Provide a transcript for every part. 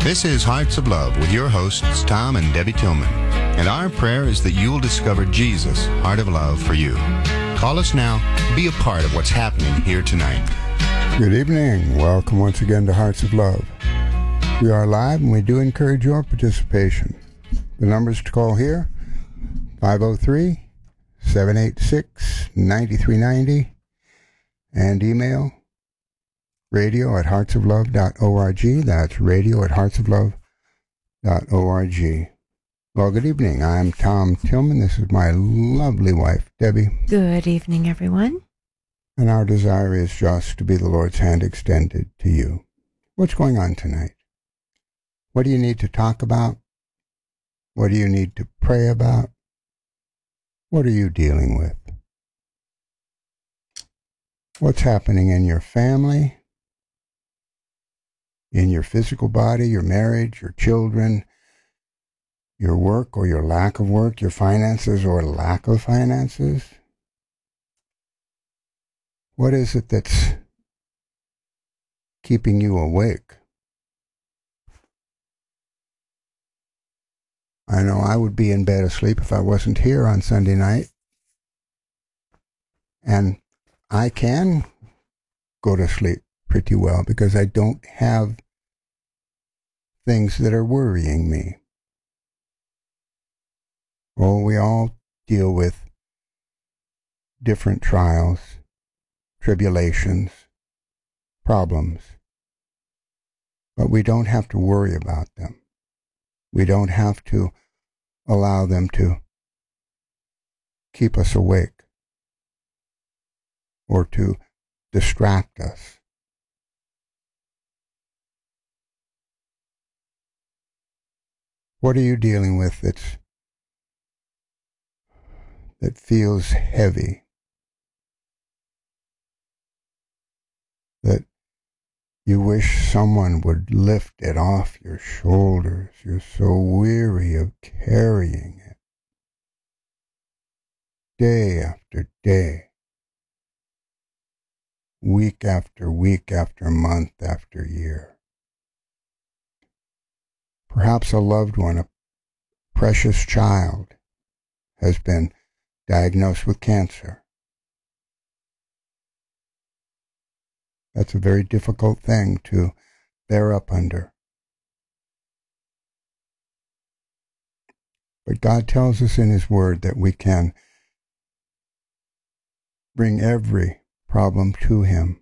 This is Hearts of Love with your hosts, Tom and Debbie Tillman. And our prayer is that you'll discover Jesus' heart of love for you. Call us now. Be a part of what's happening here tonight. Good evening. Welcome once again to Hearts of Love. We are live and we do encourage your participation. The numbers to call here, 503-786-9390, and email radio@heartsoflove.org. That's radio@heartsoflove.org. Well, good evening. I'm Tom Tillman. This is my lovely wife, Debbie. Good evening, everyone. And our desire is just to be the Lord's hand extended to you. What's going on tonight? What do you need to talk about? What do you need to pray about? What are you dealing with? What's happening in your family, in your physical body, your marriage, your children, your work or your lack of work, your finances or lack of finances? What is it that's keeping you awake? I know I would be in bed asleep if I wasn't here on Sunday night. And I can go to sleep pretty well because I don't have things that are worrying me. Oh, we all deal with different trials, tribulations, problems, but we don't have to worry about them. We don't have to allow them to keep us awake or to distract us. What are you dealing with that feels heavy? That you wish someone would lift it off your shoulders. You're so weary of carrying it. Day after day. Week after week after month after year. Perhaps a loved one, a precious child, has been diagnosed with cancer. That's a very difficult thing to bear up under. But God tells us in His Word that we can bring every problem to Him,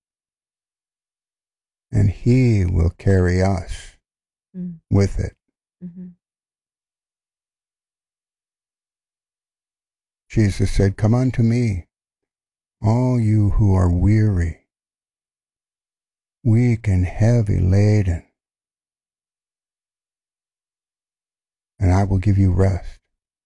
and He will carry us with it. Mm-hmm. Jesus said, "Come unto me, all you who are weary, weak and heavy laden, and I will give you rest."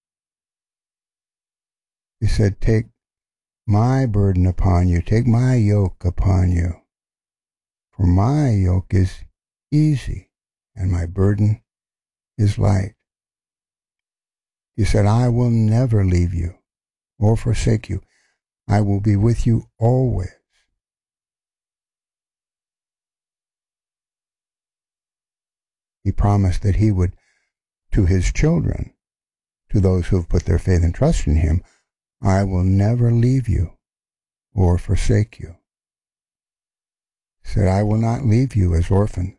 He said, "Take my burden upon you, take my yoke upon you, for my yoke is easy and my burden is light." He said, "I will never leave you or forsake you. I will be with you always." He promised that He would, to His children, to those who have put their faith and trust in Him, "I will never leave you or forsake you." He said, "I will not leave you as orphans."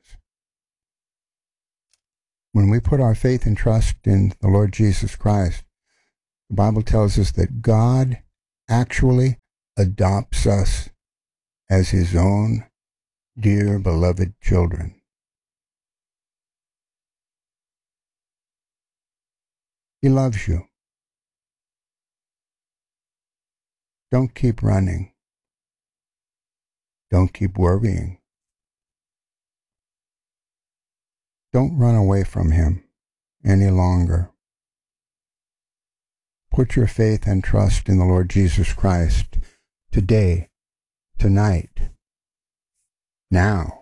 When we put our faith and trust in the Lord Jesus Christ, the Bible tells us that God actually adopts us as His own dear beloved children. He loves you. Don't keep running. Don't keep worrying. Don't run away from Him any longer. Put your faith and trust in the Lord Jesus Christ today, tonight, now.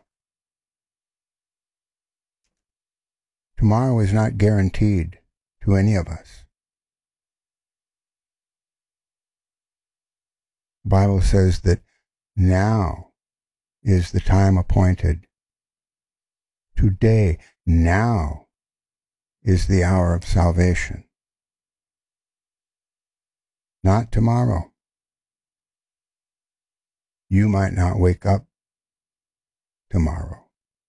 Tomorrow is not guaranteed to any of us. The Bible says that now is the time appointed today, now is the hour of salvation. Not tomorrow. You might not wake up tomorrow.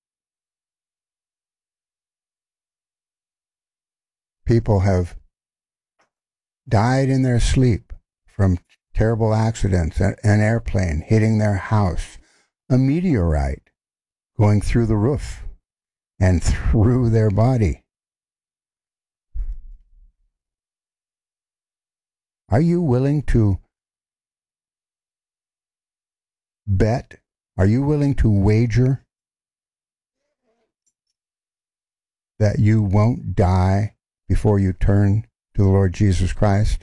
People have died in their sleep from terrible accidents, an airplane hitting their house, a meteorite going through the roof and through their body. Are you willing to bet? Are you willing to wager that you won't die before you turn to the Lord Jesus Christ?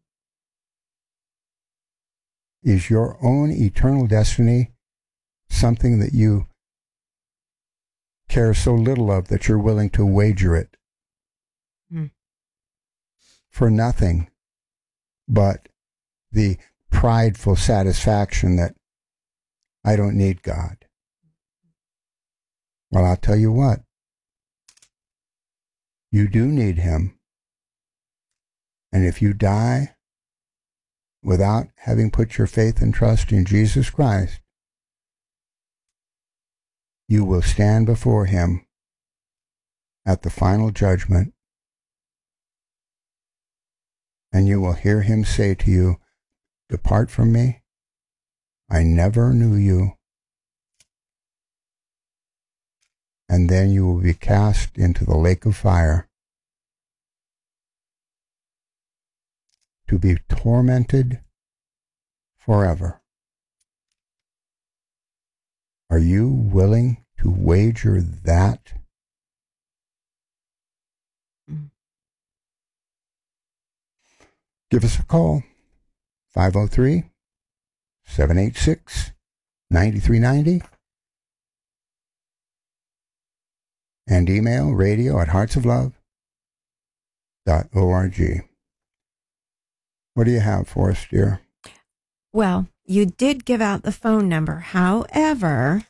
Is your own eternal destiny something that you care so little of that you're willing to wager it for nothing but the prideful satisfaction that I don't need God? Well, I'll tell you what. You do need Him. And if you die without having put your faith and trust in Jesus Christ, you will stand before Him at the final judgment, and you will hear Him say to you, "Depart from me, I never knew you." And then you will be cast into the lake of fire to be tormented forever. Are you willing to wager that? Give us a call, 503-786-9390, and email radio@heartsoflove.org. What do you have for us, dear? Well, you did give out the phone number. However,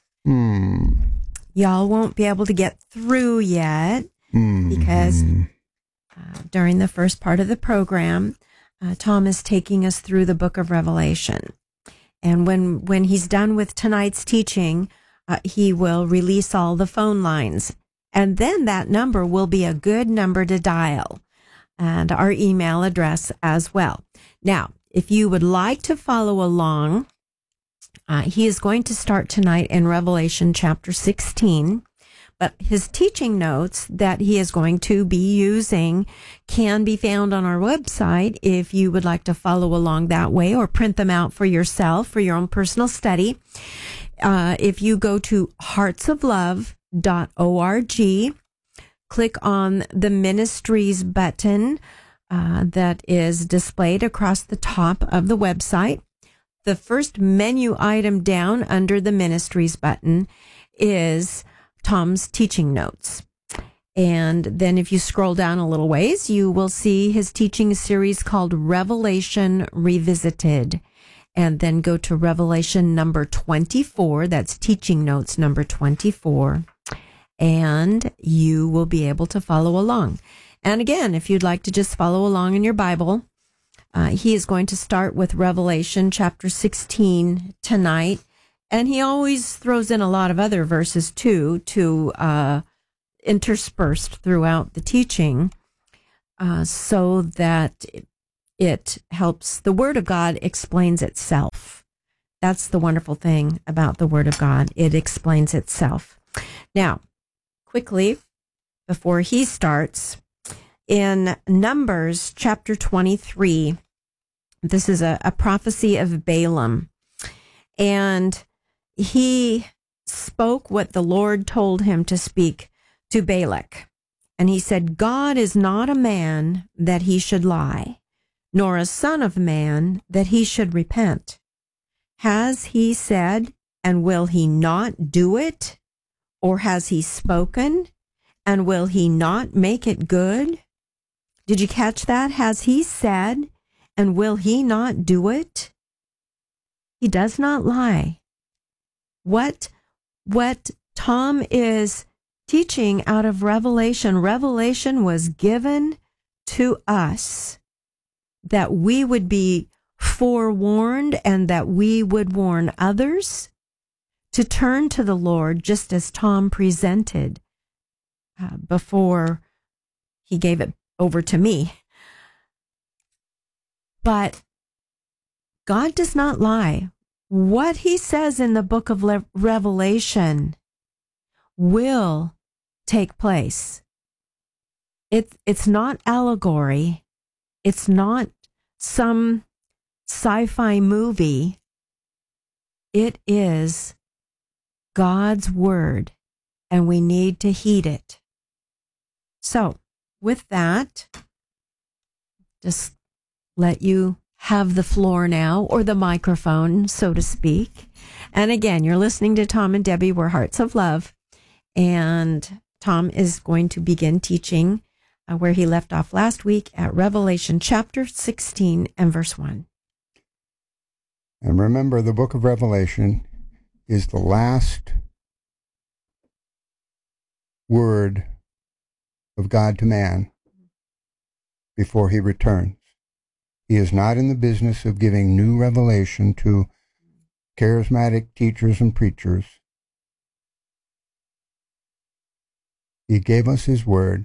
y'all won't be able to get through yet because during the first part of the program, Tom is taking us through the book of Revelation. And when he's done with tonight's teaching, he will release all the phone lines. And then that number will be a good number to dial, and our email address as well. Now, if you would like to follow along, he is going to start tonight in Revelation chapter 16. But his teaching notes that he is going to be using can be found on our website if you would like to follow along that way, or print them out for yourself for your own personal study. If you go to heartsoflove.org, click on the ministries button that is displayed across the top of the website. The first menu item down under the ministries button is Tom's teaching notes. And then if you scroll down a little ways, you will see his teaching series called Revelation Revisited. And then go to Revelation number 24. That's teaching notes number 24. And you will be able to follow along. And again, if you'd like to just follow along in your Bible, he is going to start with Revelation chapter 16 tonight. And he always throws in a lot of other verses too, to interspersed throughout the teaching, so that it helps. The Word of God explains itself. That's the wonderful thing about the Word of God. It explains itself. Now, quickly, before he starts, in Numbers chapter 23, this is a prophecy of Balaam. And he spoke what the Lord told him to speak to Balak. And he said, God is not a man that he should lie, nor a son of man that he should repent. Has he said, and will he not do it? Or has he spoken, and will he not make it good? Did you catch that? Has he said, and will he not do it? He does not lie. What Tom is teaching out of Revelation. Revelation was given to us that we would be forewarned and that we would warn others to turn to the Lord, just as Tom presented before he gave it over to me. But God does not lie. What he says in the book of Revelation will take place. It's not allegory. It's not some sci-fi movie. It is God's word, and we need to heed it. So, with that, just let you have the floor now, or the microphone, so to speak. And again, you're listening to Tom and Debbie, we're Hearts of Love. And Tom is going to begin teaching where he left off last week at Revelation chapter 16 and verse 1. And remember, the book of Revelation is the last word of God to man before he returns. He is not in the business of giving new revelation to charismatic teachers and preachers. He gave us his word,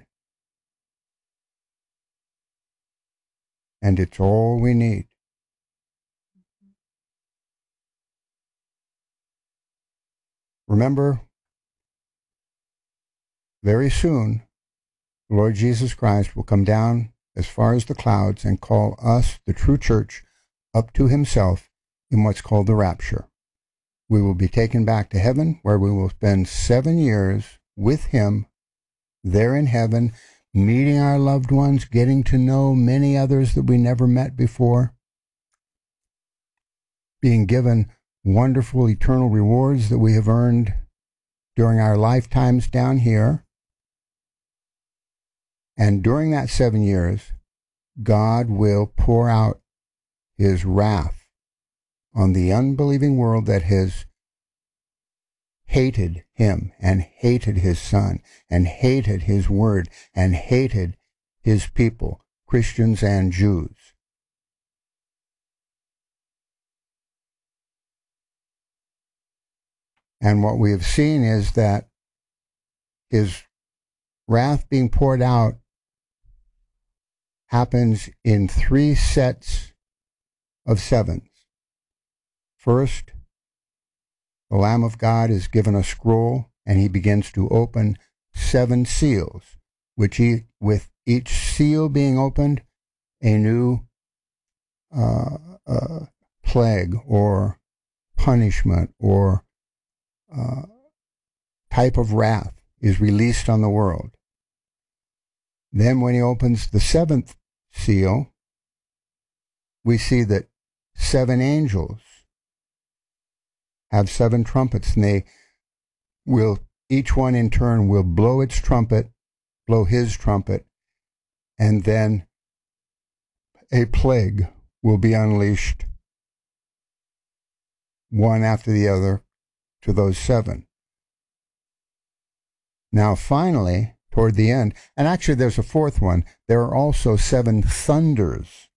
and it's all we need. Remember, very soon, the Lord Jesus Christ will come down as far as the clouds and call us, the true church, up to himself in what's called the rapture. We will be taken back to heaven, where we will spend 7 years with him there in heaven, meeting our loved ones, getting to know many others that we never met before, being given wonderful eternal rewards that we have earned during our lifetimes down here. And during that 7 years, God will pour out his wrath on the unbelieving world that has hated him and hated his son and hated his word and hated his people, Christians and Jews. And what we have seen is that his wrath being poured out happens in 3 sets of 7s. First, the Lamb of God is given a scroll, and he begins to open 7 seals, which with each seal being opened, a new plague or punishment or type of wrath is released on the world. Then when he opens the 7th seal, we see that 7 angels have 7 trumpets, and they will, each one in turn will blow its trumpet, blow his trumpet, and then a plague will be unleashed, one after the other, to those 7. Now finally, toward the end, and actually there's a 4th one, there are also 7 thunders.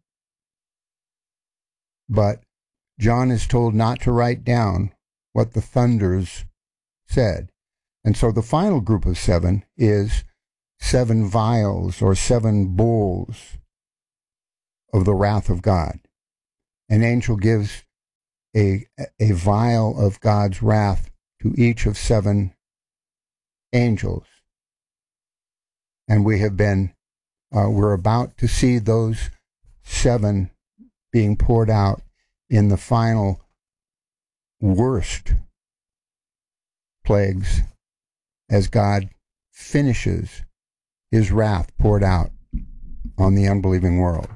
But John is told not to write down what the thunders said. And so the final group of 7 is 7 vials or 7 bowls of the wrath of God. An angel gives a vial of God's wrath to each of 7 angels. And we have been, we're about to see those 7 being poured out in the final worst plagues as God finishes his wrath poured out on the unbelieving world.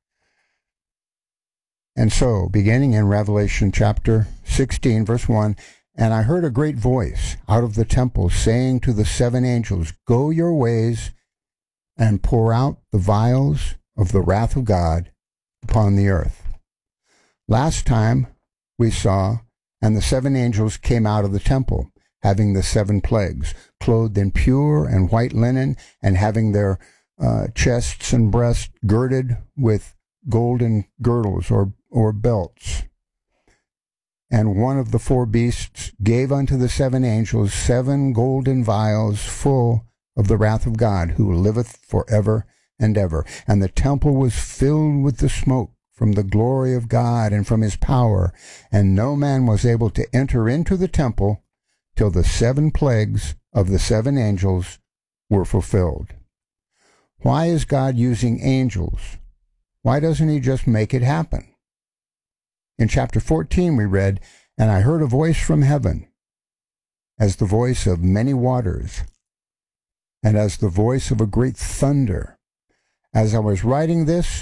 And so, beginning in Revelation chapter 16, verse 1, and I heard a great voice out of the temple saying to the 7 angels, go your ways and pour out the vials of the wrath of God upon the earth. Last time we saw, and the 7 angels came out of the temple, having the 7 plagues, clothed in pure and white linen, and having their chests and breasts girded with golden girdles or belts. And one of the 4 beasts gave unto the 7 angels 7 golden vials full of the wrath of God, who liveth forever and ever. And the temple was filled with the smoke from the glory of God and from his power, and no man was able to enter into the temple till the 7 plagues of the 7 angels were fulfilled. Why is God using angels? Why doesn't he just make it happen? In chapter 14 we read, "And I heard a voice from heaven, as the voice of many waters, and as the voice of a great thunder. As I was writing this,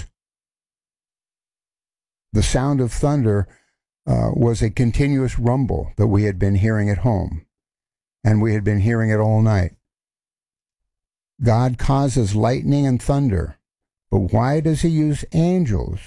the sound of thunder was a continuous rumble that we had been hearing at home, and we had been hearing it all night. God causes lightning and thunder, but why does he use angels?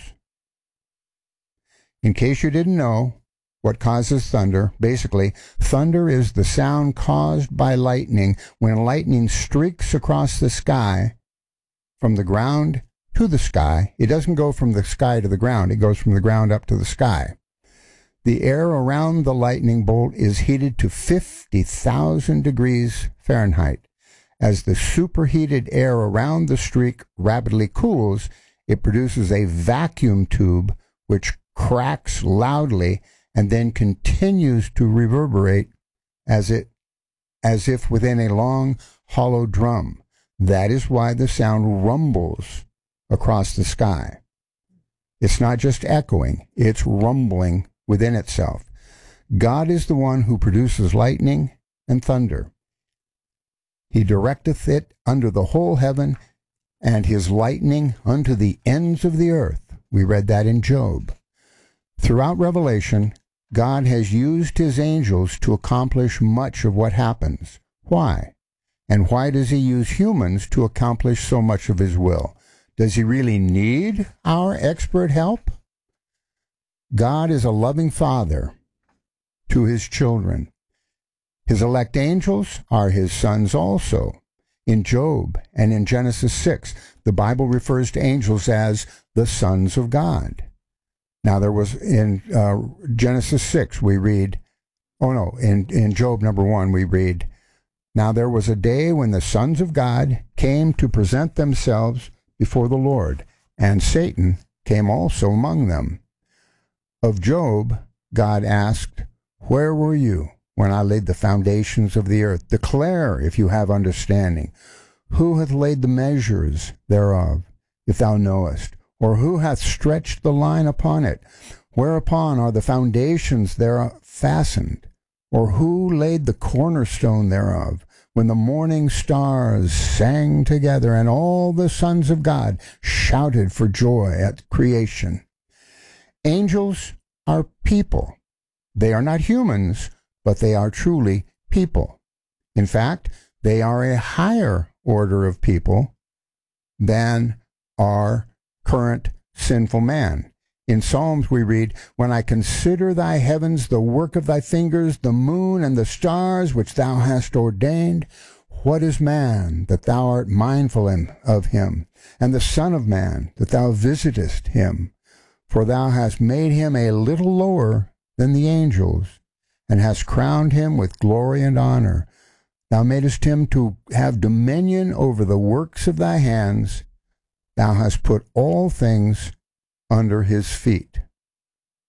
In case you didn't know what causes thunder, basically, thunder is the sound caused by lightning when lightning streaks across the sky from the ground to the sky. It doesn't go from the sky to the ground. It goes from the ground up to the sky. The air around the lightning bolt is heated to 50,000 degrees Fahrenheit. As the superheated air around the streak rapidly cools, it produces a vacuum tube which cracks loudly and then continues to reverberate as if within a long, hollow drum. That is why the sound rumbles across the sky. It's not just echoing, it's rumbling within itself. God is the one who produces lightning and thunder. He directeth it under the whole heaven, and his lightning unto the ends of the earth. We read that in Job. Throughout Revelation, God has used his angels to accomplish much of what happens. Why? And why does he use humans to accomplish so much of his will? Does he really need our expert help? God is a loving father to his children. His elect angels are his sons also. In Job and in Genesis 6, the Bible refers to angels as the sons of God. Now there was in Genesis 6 we read, in Job number 1 we read, "Now there was a day when the sons of God came to present themselves before the Lord, and Satan came also among them." Of Job, God asked, "Where were you when I laid the foundations of the earth? Declare if you have understanding. Who hath laid the measures thereof, if thou knowest? Or who hath stretched the line upon it? Whereupon are the foundations thereof fastened? Or who laid the cornerstone thereof? When the morning stars sang together, and all the sons of God shouted for joy at creation." Angels are people. They are not humans, but they are truly people. In fact, they are a higher order of people than our current sinful man. In Psalms we read, "When I consider thy heavens, the work of thy fingers, the moon and the stars which thou hast ordained, what is man that thou art mindful of him, and the son of man that thou visitest him? For thou hast made him a little lower than the angels, and hast crowned him with glory and honor. Thou madest him to have dominion over the works of thy hands. Thou hast put all things under his feet."